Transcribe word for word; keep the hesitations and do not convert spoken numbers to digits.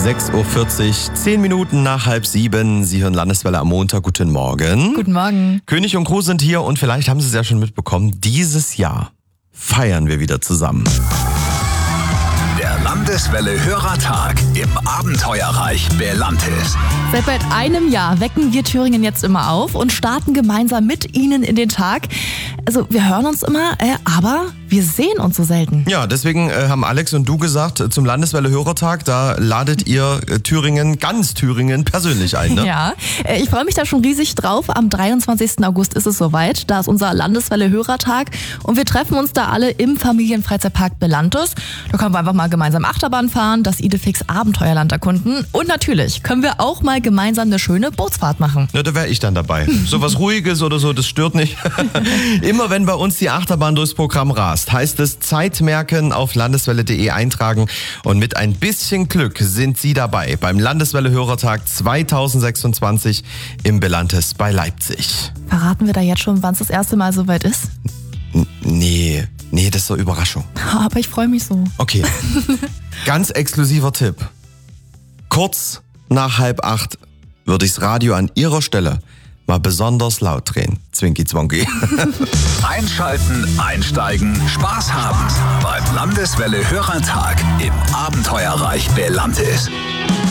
sechs Uhr vierzig, zehn Minuten nach halb sieben. Sie hören Landeswelle am Montag. Guten Morgen. Guten Morgen. König und Crew sind hier und vielleicht haben Sie es ja schon mitbekommen, dieses Jahr feiern wir wieder zusammen. Der Landeswelle Hörertag im Abenteuerreich Belantis. Seit bald einem Jahr wecken wir Thüringen jetzt immer auf und starten gemeinsam mit Ihnen in den Tag. Also wir hören uns immer, äh, aber wir sehen uns so selten. Ja, deswegen äh, haben Alex und du gesagt, äh, zum Landeswelle Hörertag, da ladet ihr äh, Thüringen, ganz Thüringen persönlich ein, ne? Ja, äh, ich freue mich da schon riesig drauf. Am dreiundzwanzigsten August ist es soweit. Da ist unser Landeswelle Hörertag und wir treffen uns da alle im Familienfreizeitpark Belantis. Da können wir einfach mal gemeinsam Achterbahn fahren, das Idefix Abenteuerland erkunden und natürlich können wir auch mal gemeinsam eine schöne Bootsfahrt machen. Ja, da wäre ich dann dabei. So was Ruhiges oder so, das stört nicht. Immer wenn bei uns die Achterbahn durchs Programm rast, heißt es Zeitmerken auf landeswelle punkt de eintragen und mit ein bisschen Glück sind Sie dabei beim Landeswelle Hörertag zweitausendsechsundzwanzig im Belantis bei Leipzig. Verraten wir da jetzt schon, wann es das erste Mal soweit ist? N- nee, nee, das ist so Überraschung. Aber ich freue mich so. Okay, ganz exklusiver Tipp. Kurz nach halb acht würde ichs Radio an Ihrer Stelle mal besonders laut drehen. Zwinki Zwonki. Einschalten, einsteigen, Spaß haben beim Landeswelle Hörertag im Abenteuerreich Belantis.